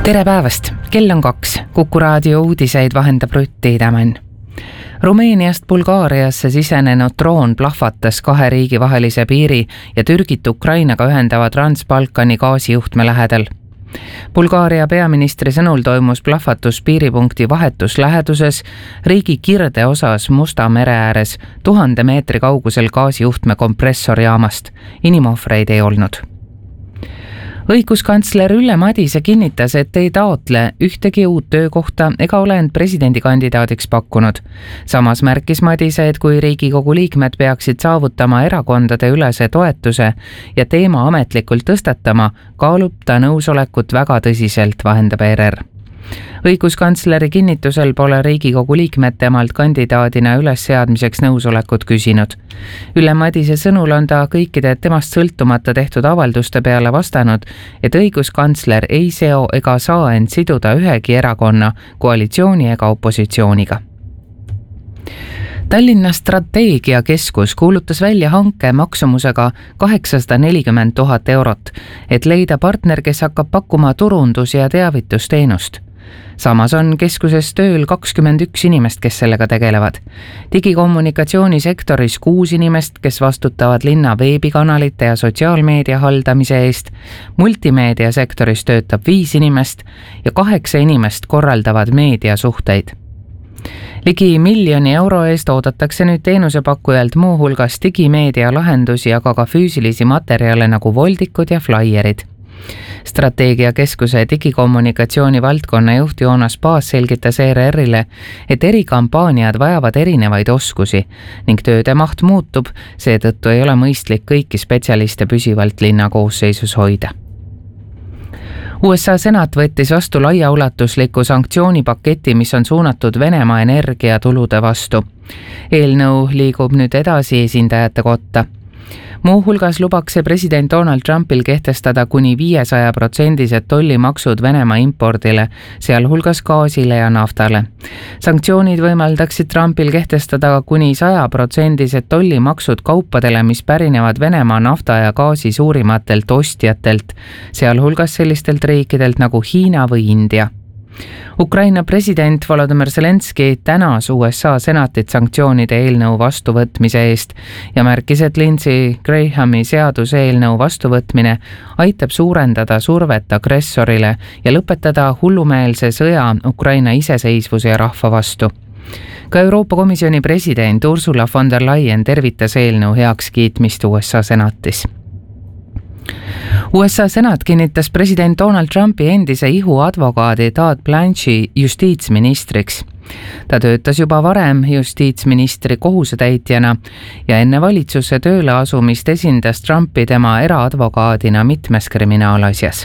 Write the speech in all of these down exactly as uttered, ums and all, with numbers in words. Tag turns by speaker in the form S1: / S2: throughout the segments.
S1: Tere päevast! Kell on kaks. Kuku raadio uudiseid vahendab Rutti Idamann. Rumeeniast Bulgaariasse sisenenud droon plahvatas kahe riigi vahelise piiri ja Türgit Ukrainaga ühendava Trans-Balkani gaasijuhtme lähedal. Bulgaaria peaministri sõnul toimus plahvatus piiripunkti vahetus läheduses riigi kirde osas Musta mere ääres tuhande meetri kaugusel gaasijuhtme kompressorjaamast. Inimohvreid ei olnud. Õiguskantsler Ülle Madise kinnitas, et ei taotle ühtegi uut töökohta ega ole end presidendikandidaadiks pakkunud. Samas märkis Madise, et kui Riigikogu liikmed peaksid saavutama erakondade ülese toetuse ja teema ametlikult tõstatama, kaalub ta nõusolekut väga tõsiselt, vahendab E R R. Õiguskantsleri kinnitusel pole Riigikogu liikmed temalt kandidaadina üles seadmiseks nõusolekut küsinud. Ülle Madise sõnul on ta kõikide temast sõltumata tehtud avalduste peale vastanud, et õiguskantsler ei seo ega saa end siduda ühegi erakonna, koalitsiooni ega opositsiooniga. Tallinna strateegiakeskus kuulutas välja hanke maksumusega kaheksasada nelikümmend tuhat eurot, et leida partner, kes hakkab pakkuma turundus- ja teavitusteenust. Samas on keskuses tööl kakskümmend üks inimest, kes sellega tegelevad. Digikommunikatsioonisektoris kuus inimest, kes vastutavad linna veebikanalite ja sotsiaalmeedia haldamise eest. Multimeediasektoris töötab viis inimest ja kaheksa inimest korraldavad meediasuhteid. Ligi miljoni euro eest oodatakse nüüd teenusepakkujalt muu hulgas digimeedia lahendusi, aga ka füüsilisi materjale nagu voldikud ja flaierid. Strateegiakeskuse digikommunikatsiooni valdkonna juht Joonas Paas selgitas E R R-ile, et erikampaaniad vajavad erinevaid oskusi ning tööde maht muutub, seetõttu ei ole mõistlik kõiki spetsialiste püsivalt linna koosseisus hoida. U S A senat võttis vastu laiaulatusliku sanktsioonipaketi, mis on suunatud Venemaa energiatulude vastu. Eelnõu liigub nüüd edasi esindajate kotta. Muu hulgas lubaks see president Donald Trumpil kehtestada kuni viiesaja protsendised tollimaksud Venemaa impordile, sealhulgas gaasile ja naftale. Sanktsioonid võimaldaksid Trumpil kehtestada kuni saja protsendised tollimaksud kaupadele, mis pärinevad Venemaa nafta ja gaasi suurimatelt ostjatelt, sealhulgas sellistelt riikidelt nagu Hiina või India. Ukraina president Volodymyr Zelenski tänas U S A senatit sanktsioonide eelnõu vastuvõtmise eest ja märkis, et Lindsey Grahami seaduse eelnõu vastuvõtmine aitab suurendada survet agressorile ja lõpetada hullumeelse sõja Ukraina iseseisvuse ja rahva vastu. Ka Euroopa Komisjoni president Ursula von der Leyen tervitas eelnõu heakskiitmist U S A senatis. U S A senat kinnitas president Donald Trumpi endise ihu advokaadi Todd Blanche'i justiitsministriks. Ta töötas juba varem justiitsministri kohusetäitjana ja enne valitsusse tööle asumist esindas Trumpi tema eraadvokaadina mitmes kriminaalasjas.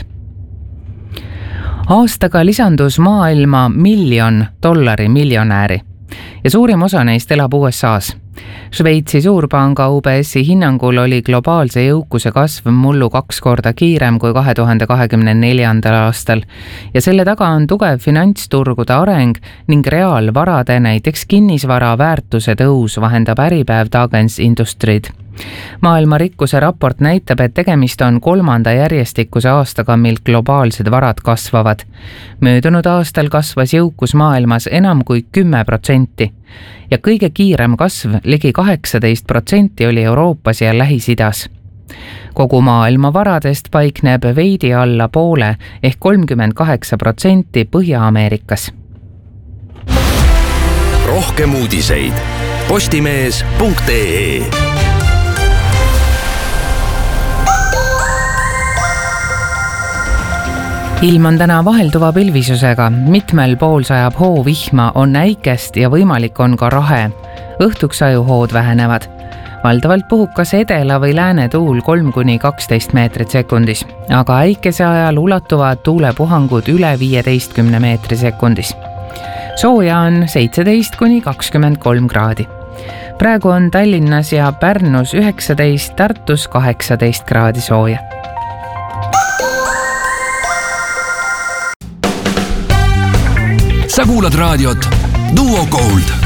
S1: Aastaga lisandus maailma miljon dollari miljonääri ja suurim osa neist elab U S A's. Šveitsi suurpanga U B S-i hinnangul oli globaalse jõukuse kasv mullu kaks korda kiirem kui kahe tuhande kahekümne neljandal aastal ja selle taga on tugev finantsturgude areng ning reaalvarade, näiteks kinnisvara väärtuse tõus, vahendab Äripäev Dagens Industrid. Maailma rikkuse raport näitab, et tegemist on kolmanda järjestikuse aastaga, mil globaalsed varad kasvavad. Möödunud aastal kasvas jõukus maailmas enam kui kümme protsenti ja kõige kiirem kasv, ligi kaheksateist protsenti oli Euroopas ja Lähis-Idas. Kogu maailma varadest paikneb veidi alla poole ehk kolmkümmend kaheksa protsenti Põhja-Ameerikas.
S2: Rohkem uudiseid postimees punkt ee.
S1: Ilm on täna vahelduva pilvisusega, mitmel pool sajab hoo vihma, on äikest ja võimalik on ka rahe. Õhtuks ajuhood vähenevad. Valdavalt puhukas edela või lääne tuul kolm kuni kaksteist meetrit sekundis, aga äikese ajal ulatuvad tuulepuhangud üle viieteistkümne meetri sekundis. Sooja on seitseteist kuni kakskümmend kolm kraadi. Praegu on Tallinnas ja Pärnus üheksateist, Tartus kaheksateist kraadi sooja.
S2: Sa kuulad raadiot Duo Gold.